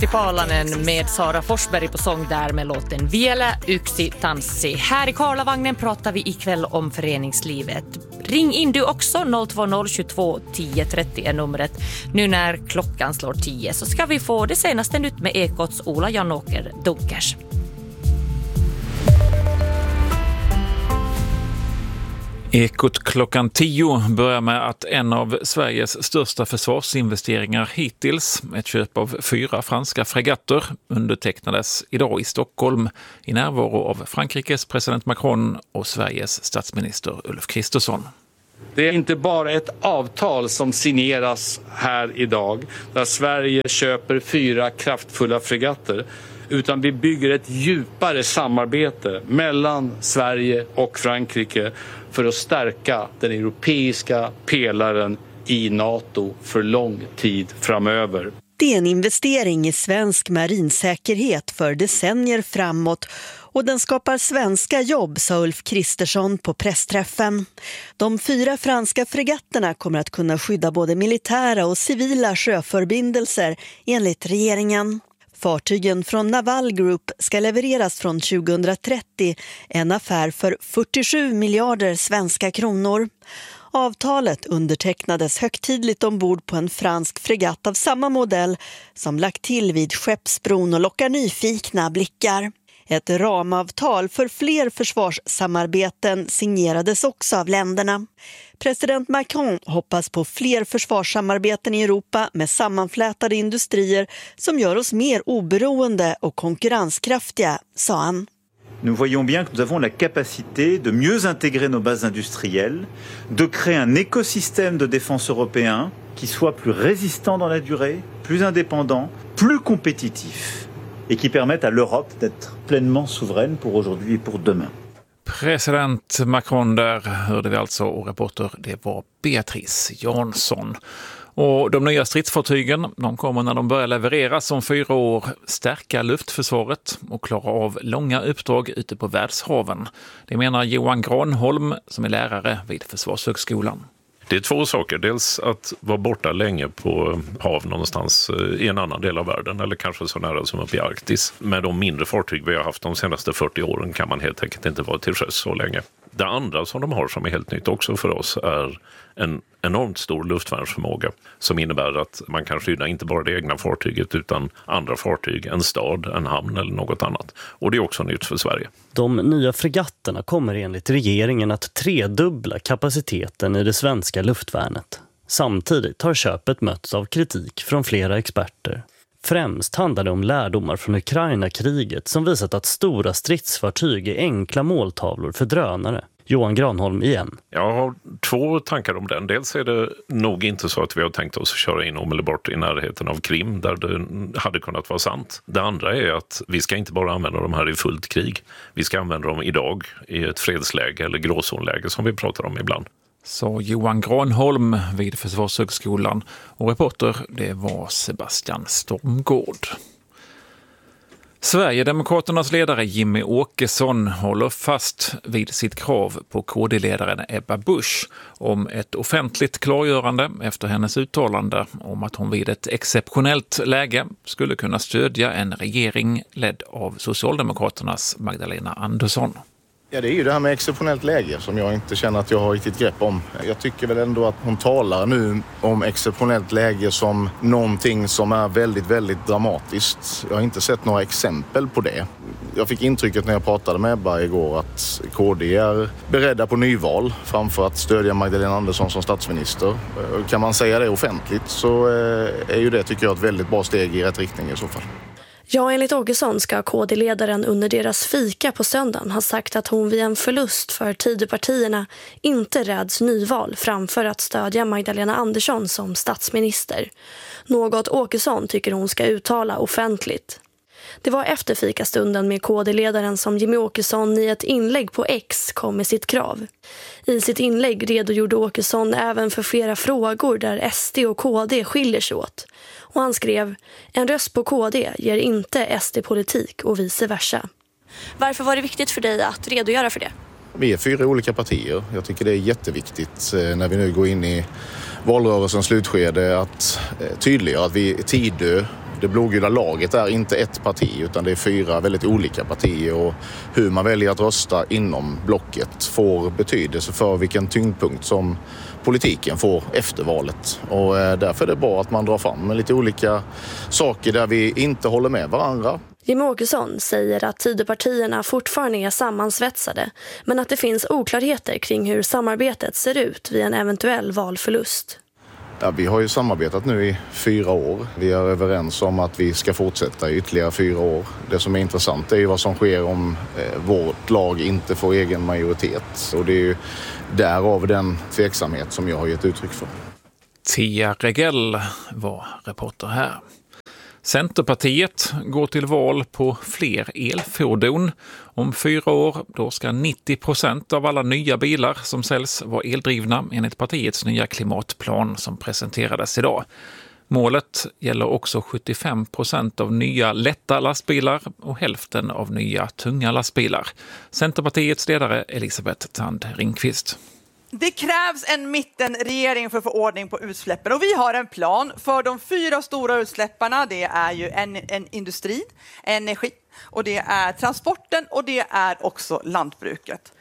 Petri Paalanen med Sara Forsberg på sång där med låten Vielä yksi tanssi. Här i Karlavagnen pratar vi ikväll om föreningslivet. Ring in du också, 020 22 10 30 är numret. Nu när klockan slår 10 så ska vi få det senaste nytt med Ekots Ola Janåker Dunkers. Ekot klockan 10 börjar med att en av Sveriges största försvarsinvesteringar hittills, ett köp av 4 franska fregatter, undertecknades idag i Stockholm i närvaro av Frankrikes president Macron och Sveriges statsminister Ulf Kristersson. Det är inte bara ett avtal som signeras här idag där Sverige köper 4 kraftfulla fregatter, utan vi bygger ett djupare samarbete mellan Sverige och Frankrike för att stärka den europeiska pelaren i NATO för lång tid framöver. Det är en investering i svensk marinsäkerhet för decennier framåt och den skapar svenska jobb, sa Ulf Kristersson på pressträffen. De 4 franska fregatterna kommer att kunna skydda både militära och civila sjöförbindelser enligt regeringen. Fartygen från Naval Group ska levereras från 2030, en affär för 47 miljarder svenska kronor. Avtalet undertecknades högtidligt ombord på en fransk fregatt av samma modell som lagt till vid Skeppsbron och lockar nyfikna blickar. Ett ramavtal för fler försvarssamarbeten signerades också av länderna. President Macron hoppas på fler försvarssamarbeten i Europa med sammanflätade industrier som gör oss mer oberoende och konkurrenskraftiga, sa han. Nous voyons bien que nous avons la capacité de mieux intégrer nos bases industrielles, de créer un écosystème de défense européen qui soit plus résistant dans la durée, plus indépendant, plus compétitif et qui permette à l'Europe d'être pleinement souveraine pour aujourd'hui et pour demain. President Macron där hörde vi alltså, och reporter det var Beatrice Jansson. Och de nya stridsfartygen, de kommer när de börjar levereras om 4 år stärka luftförsvaret och klara av långa uppdrag ute på världshaven. Det menar Johan Granholm som är lärare vid Försvarshögskolan. Det är 2 saker. Dels att vara borta länge på hav någonstans i en annan del av världen eller kanske så nära som uppe i Arktis. Med de mindre fartyg vi har haft de senaste 40 åren kan man helt enkelt inte vara till sjöss så länge. Det andra som de har som är helt nytt också för oss är en enormt stor luftvärnsförmåga som innebär att man kan skydda inte bara det egna fartyget utan andra fartyg, en stad, en hamn eller något annat. Och det är också nytt för Sverige. De nya fregatterna kommer enligt regeringen att tredubbla kapaciteten i det svenska luftvärnet. Samtidigt har köpet mötts av kritik från flera experter. Främst handlar det om lärdomar från Ukraina-kriget som visat att stora stridsfartyg är enkla måltavlor för drönare. Johan Granholm igen. Jag har 2 tankar om den. Dels är det nog inte så att vi har tänkt oss att köra in omedelbart i närheten av Krim där det hade kunnat vara sant. Det andra är att vi ska inte bara använda de här i fullt krig. Vi ska använda dem idag i ett fredsläge eller gråzonläge som vi pratar om ibland. Så Johan Granholm vid Försvarshögskolan, och reporter det var Sebastian Stormgård. Sverigedemokraternas ledare Jimmie Åkesson håller fast vid sitt krav på KD-ledaren Ebba Busch om ett offentligt klargörande efter hennes uttalande om att hon vid ett exceptionellt läge skulle kunna stödja en regering ledd av Socialdemokraternas Magdalena Andersson. Ja, det är ju det här med exceptionellt läge som jag inte känner att jag har riktigt grepp om. Jag tycker väl ändå att hon talar nu om exceptionellt läge som någonting som är väldigt, väldigt dramatiskt. Jag har inte sett några exempel på det. Jag fick intrycket när jag pratade med Ebba igår att KD är beredda på nyval framför att stödja Magdalena Andersson som statsminister. Kan man säga det offentligt så är ju det, tycker jag, ett väldigt bra steg i rätt riktning i så fall. Ja, enligt Åkesson ska KD-ledaren under deras fika på söndagen ha sagt att hon vid en förlust för Tidöpartierna inte räds nyval framför att stödja Magdalena Andersson som statsminister. Något Åkesson tycker hon ska uttala offentligt. Det var efter fikastunden med KD-ledaren som Jimmie Åkesson i ett inlägg på X kom med sitt krav. I sitt inlägg redogjorde Åkesson även för flera frågor där SD och KD skiljer sig åt. Och han skrev: en röst på KD ger inte SD-politik och vice versa. Varför var det viktigt för dig att redogöra för det? Vi är 4 olika partier. Jag tycker det är jätteviktigt när vi nu går in i valrörelsens slutskede att tydliggöra att vi Tidö, Det blågula laget är inte ett parti utan det är 4 väldigt olika partier och hur man väljer att rösta inom blocket får betydelse för vilken tyngdpunkt som politiken får efter valet. Och därför är det bra att man drar fram lite olika saker där vi inte håller med varandra. Jimmie Åkesson säger att Tidöpartierna fortfarande är sammansvetsade men att det finns oklarheter kring hur samarbetet ser ut vid en eventuell valförlust. Ja, vi har ju samarbetat nu i 4 år. Vi är överens om att vi ska fortsätta i ytterligare 4 år. Det som är intressant är ju vad som sker om vårt lag inte får egen majoritet. Och det är ju därav den tveksamhet som jag har gett uttryck för. Tia Regell var reporter här. Centerpartiet går till val på fler elfordon. Om 4 år då ska 90% av alla nya bilar som säljs vara eldrivna enligt partiets nya klimatplan som presenterades idag. Målet gäller också 75% av nya lätta lastbilar och hälften av nya tunga lastbilar. Centerpartiets ledare Elisabeth Thand Ringqvist. Det krävs en mittenregering för att få ordning på utsläppen och vi har en plan för de 4 stora utsläpparna. Det är ju en industri, energi och det är transporten och det är också lantbruket.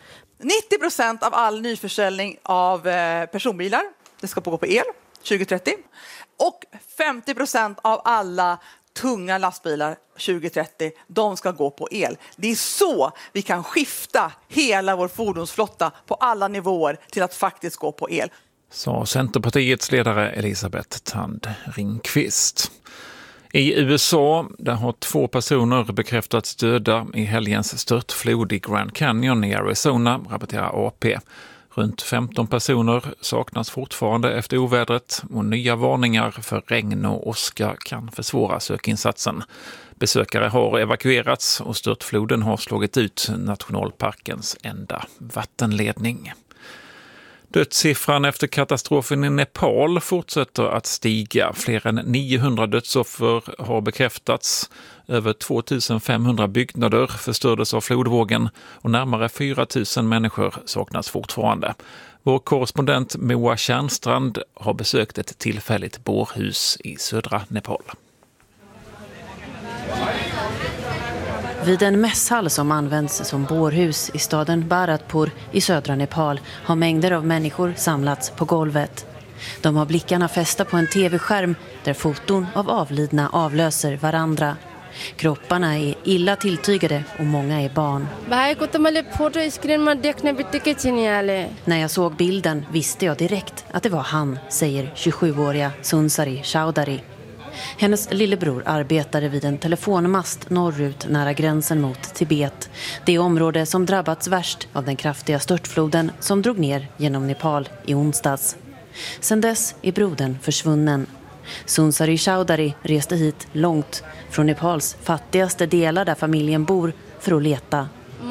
90% av all nyförsäljning av personbilar, det ska gå på el 2030 och 50% av alla tunga lastbilar 2030, de ska gå på el. Det är så vi kan skifta hela vår fordonsflotta på alla nivåer till att faktiskt gå på el. Sa Centerpartiets ledare Elisabeth Thand Ringqvist. I USA där har 2 personer bekräftats döda i helgens störtflod i Grand Canyon i Arizona, rapporterar AP. Runt 15 personer saknas fortfarande efter ovädret och nya varningar för regn och åska kan försvåra sökinsatsen. Besökare har evakuerats och störtfloden har slagit ut nationalparkens enda vattenledning. Dödssiffran efter katastrofen i Nepal fortsätter att stiga. Fler än 900 dödsoffer har bekräftats. Över 2500 byggnader förstördes av flodvågen och närmare 4000 människor saknas fortfarande. Vår korrespondent Moa Tjärnstrand har besökt ett tillfälligt bårhus i södra Nepal. Vid en mässhall som används som bårhus i staden Bharatpur i södra Nepal har mängder av människor samlats på golvet. De har blickarna fästa på en tv-skärm där foton av avlidna avlöser varandra. Kropparna är illa tilltygade och många är barn. När jag såg bilden visste jag direkt att det var han, säger 27-åriga Sunsari Chowdhury. Hennes lillebror arbetade vid en telefonmast norrut nära gränsen mot Tibet. Det område som drabbats värst av den kraftiga störtfloden som drog ner genom Nepal i onsdags. Sedan dess är brodern försvunnen. Sunsari Chowdhury reste hit långt från Nepals fattigaste delar där familjen bor för att leta.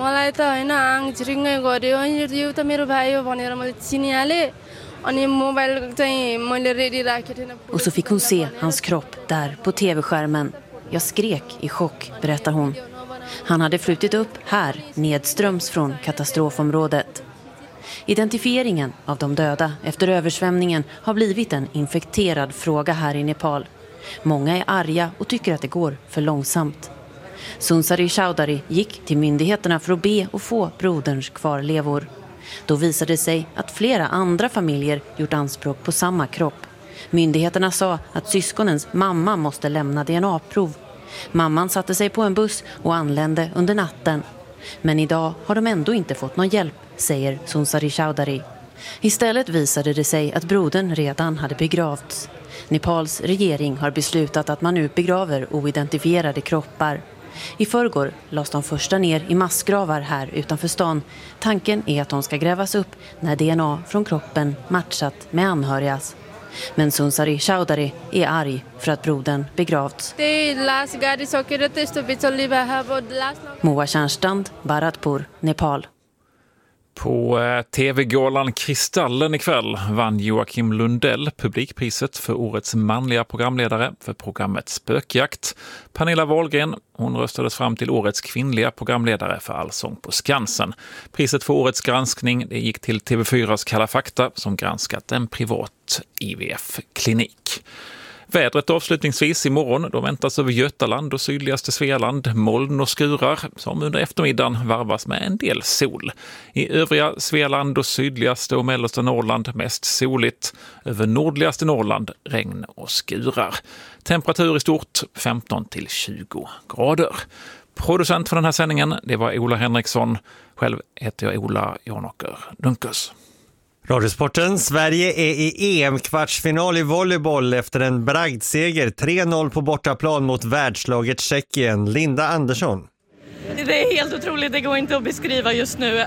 Och så fick hon se hans kropp där på tv-skärmen. Jag skrek i chock, berättar hon. Han hade flutit upp här nedströms från katastrofområdet. Identifieringen av de döda efter översvämningen har blivit en infekterad fråga här i Nepal. Många är arga och tycker att det går för långsamt. Sunsari Chowdhury gick till myndigheterna för att be och få broderns kvarlevor. Då visade det sig att flera andra familjer gjort anspråk på samma kropp. Myndigheterna sa att syskonens mamma måste lämna DNA-prov. Mamman satte sig på en buss och anlände under natten. Men idag har de ändå inte fått någon hjälp, säger Sunsari Chowdhury. Istället visade det sig att brodern redan hade begravts. Nepals regering har beslutat att man nu begraver oidentifierade kroppar. I förrgår lades de första ner i massgravar här utanför stan. Tanken är att de ska grävas upp när DNA från kroppen matchat med anhörigas. Men Sunsari Chowdhury är arg för att brodern begravts. Moa Tjärnstrand, Bharatpur, Nepal. På tv-galan Kristallen ikväll vann Joakim Lundell publikpriset för årets manliga programledare för programmet Spökjakt. Pernilla Wahlgren, hon röstades fram till årets kvinnliga programledare för Allsång på Skansen. Priset för årets granskning det gick till TV4s Kalla fakta som granskat en privat IVF-klinik. Vädret avslutningsvis imorgon, då väntas över Götaland och sydligaste Svealand moln och skurar som under eftermiddagen varvas med en del sol. I övriga Svealand och sydligaste och mellersta Norrland mest soligt. Över nordligaste Norrland regn och skurar. Temperatur i stort 15-20 grader. Producent för den här sändningen, det var Ola Henriksson. Själv heter jag Ola Janåker Dunkus. Radiosporten, Sverige är i EM-kvartsfinal i volleyboll efter en bragdseger 3-0 på bortaplan mot världslaget Tjeckien. Linda Andersson. Det är helt otroligt, det går inte att beskriva just nu.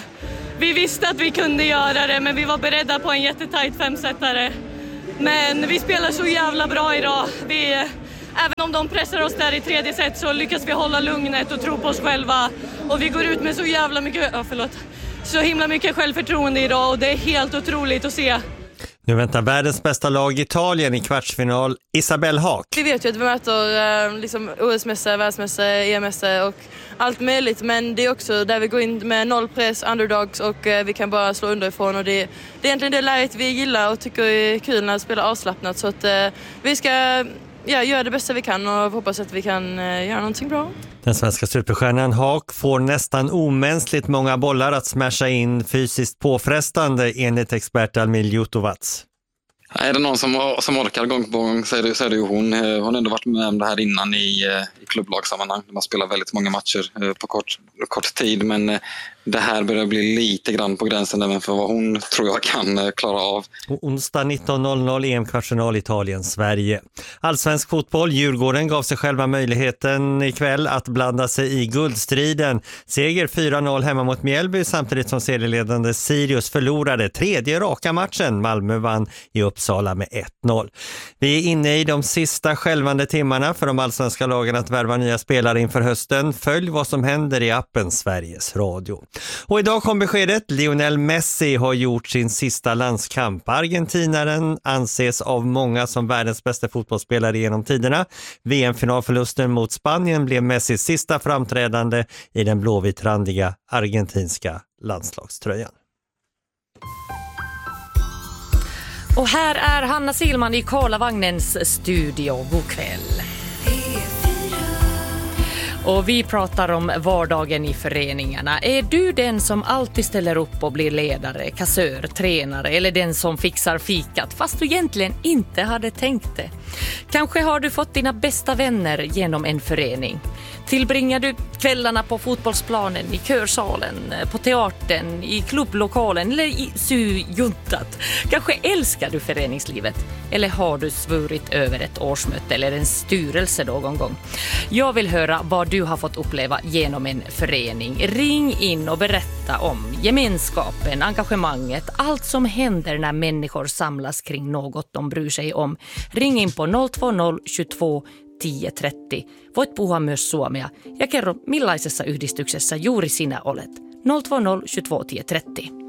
Vi visste att vi kunde göra det, men vi var beredda på en jättetajt femsetare. Men vi spelar så jävla bra idag. Även om de pressar oss där i tredje set så lyckas vi hålla lugnet och tro på oss själva. Och vi går ut med så jävla mycket, så himla mycket självförtroende idag och det är helt otroligt att se. Nu väntar världens bästa lag Italien i kvartsfinal. Isabelle Haak. Vi vet ju att vi möter OS-mässor, världsmässor, EM-mässor och allt möjligt. Men det är också där vi går in med noll press, underdogs och vi kan bara slå underifrån. Och det är egentligen det läget vi gillar och tycker är kul när vi spelar avslappnat. Så att vi ska göra det bästa vi kan och hoppas att vi kan göra någonting bra. Den svenska superstjärnan Haak får nästan omänskligt många bollar att smasha in, fysiskt påfrestande enligt expert Almil Jutovac. Är det någon som orkar gång på gång så är det ju hon. Hon har ändå varit med om det här innan i klubblagssammanhang. Man spelar väldigt många matcher på kort tid, men det här börjar bli lite grann på gränsen även för vad hon tror jag kan klara av. Onsdag 19.00 EM-kvartsfinal Italien-Sverige. Allsvensk fotboll, Djurgården gav sig själva möjligheten ikväll att blanda sig i guldstriden. Seger 4-0 hemma mot Mjällby samtidigt som serieledande Sirius förlorade tredje raka matchen. Malmö vann i Uppsala med 1-0. Vi är inne i de sista skälvande timmarna för de allsvenska lagen att värva nya spelare inför hösten. Följ vad som händer i appen Sveriges Radio. Och idag kom beskedet, Lionel Messi har gjort sin sista landskamp. Argentinaren anses av många som världens bästa fotbollsspelare genom tiderna. VM-finalförlusten mot Spanien blev Messis sista framträdande i den blåvitrandiga argentinska landslagströjan. Och här är Hanna Silman i Karlavagnens studio. God kväll. Och vi pratar om vardagen i föreningarna. Är du den som alltid ställer upp och blir ledare, kassör, tränare eller den som fixar fikat fast du egentligen inte hade tänkt det? Kanske har du fått dina bästa vänner genom en förening. Tillbringar du kvällarna på fotbollsplanen, i körsalen, på teatern, i klubblokalen eller i syjuntat? Kanske älskar du föreningslivet eller har du svurit över ett årsmöte eller en styrelse någon gång? Jag vill höra vad du har fått uppleva genom en förening. Ring in och berätta om gemenskapen, engagemanget, allt som händer när människor samlas kring något de bryr sig om. Ring in på 020 22 1030. Voit puhua myös suomea ja kerro millaisessa yhdistyksessä juuri sinä olet. 020 22 1030.